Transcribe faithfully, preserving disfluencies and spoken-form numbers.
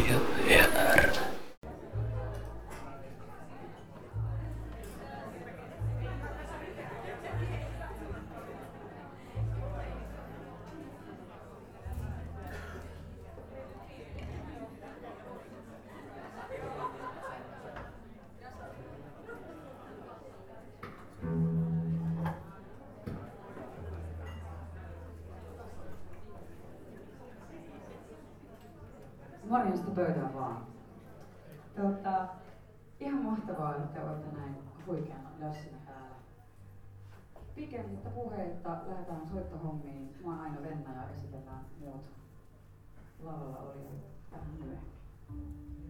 Radio L R. Morjesta pöytään vaan. Tota, ihan mahtavaa, että olette näin huikeana läsnä täällä. Pikemmittä puheitta lähdetään soittohommiin. Mä oon Aino Venna ja esitellään muut lavalla oli vähän myöhemmin.